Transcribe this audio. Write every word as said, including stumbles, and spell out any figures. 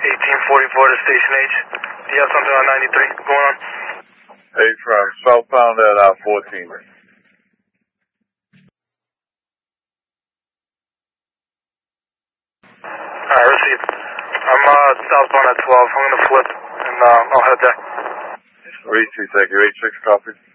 eighteen forty-four to Station H. Do you have something on ninety-three going on? Hey, from southbound at uh, fourteen. Alright, received. I'm uh, southbound at twelve. I'm going to flip, and uh, I'll head there. Reach, thank you. eight six, copy.